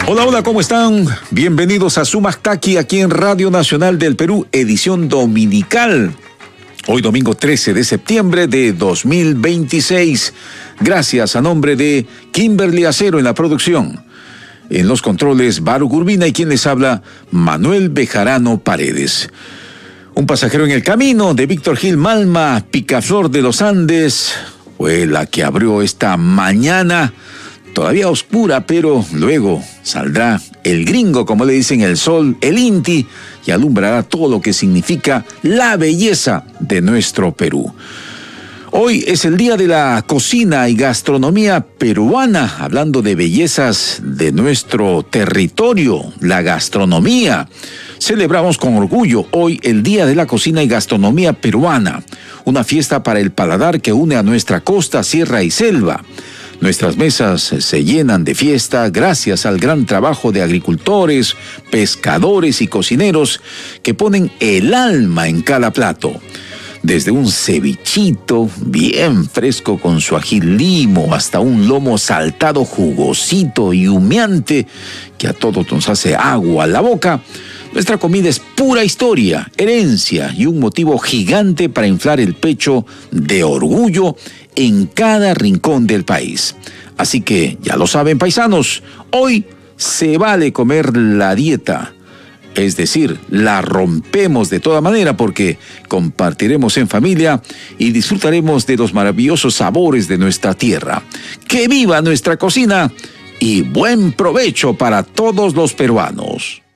Hola, hola, ¿cómo están? Bienvenidos a Sumactaqui aquí en Radio Nacional del Perú, edición dominical. Hoy domingo 13 de septiembre de 2026. Gracias a nombre de Kimberly Acero en la producción. En los controles, Baruch Urbina y quien les habla, Manuel Bejarano Paredes. Un pasajero en el camino de Víctor Gil Malma, Picaflor de los Andes, fue la que abrió esta mañana, todavía oscura, pero luego saldrá el gringo, como le dicen, el sol, el Inti, y alumbrará todo lo que significa la belleza de nuestro Perú. Hoy es el día de la cocina y gastronomía peruana, hablando de bellezas de nuestro territorio, la gastronomía. Celebramos con orgullo hoy el Día de la Cocina y Gastronomía Peruana, una fiesta para el paladar que une a nuestra costa, sierra y selva. Nuestras mesas se llenan de fiesta gracias al gran trabajo de agricultores, pescadores y cocineros que ponen el alma en cada plato. Desde un cevichito bien fresco con su ají limo hasta un lomo saltado jugosito y humeante que a todos nos hace agua a la boca, nuestra comida es pura historia, herencia y un motivo gigante para inflar el pecho de orgullo en cada rincón del país. Así que, ya lo saben, paisanos, hoy se vale comer la dieta. Es decir, la rompemos de toda manera porque compartiremos en familia y disfrutaremos de los maravillosos sabores de nuestra tierra. ¡Que viva nuestra cocina! Y buen provecho para todos los peruanos.